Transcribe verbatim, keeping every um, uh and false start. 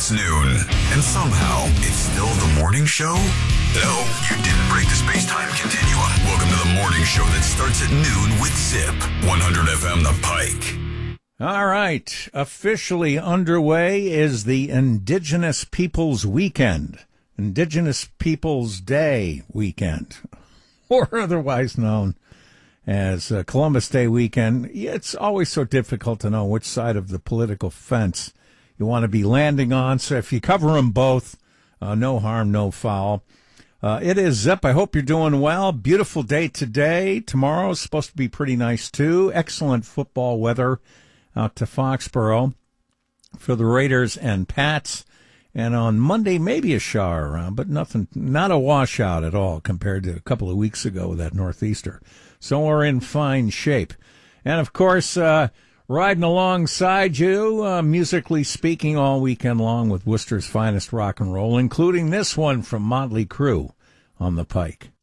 It's noon, and somehow it's still the morning show? No, you didn't break the space-time continuum. Welcome to the morning show that starts at noon with Zip, one hundred F M The Pike. All right, officially underway is the Indigenous Peoples Weekend, Indigenous Peoples Day weekend, or otherwise known as uh, Columbus Day weekend. It's always so difficult to know which side of the political fence you want to be landing on, so if you cover them both, uh, no harm, no foul. Uh, it is Zip. I hope you're doing well. Beautiful day today. Tomorrow is supposed to be pretty nice, too. Excellent football weather out to Foxborough for the Raiders and Pats. And on Monday, maybe a shower around, but nothing, not a washout at all compared to a couple of weeks ago with that Northeaster. So we're in fine shape. And, of course, uh, riding alongside you, uh, musically speaking, all weekend long with Worcester's finest rock and roll, including this one from Motley Crue on the Pike.